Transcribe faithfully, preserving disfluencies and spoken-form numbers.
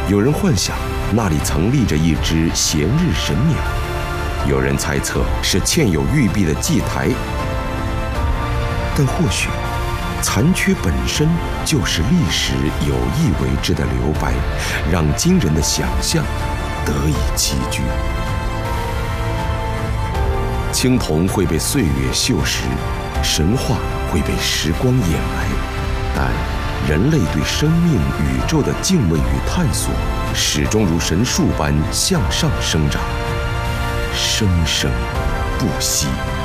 有人幻想那里曾立着一只闲日神鸟，有人猜测是嵌有玉璧的祭台。但或许残缺本身就是历史有意为之的留白，让惊人的想象得以栖居。青铜会被岁月锈蚀，神话会被时光掩埋，但人类对生命宇宙的敬畏与探索，始终如神树般向上生长，生生不息。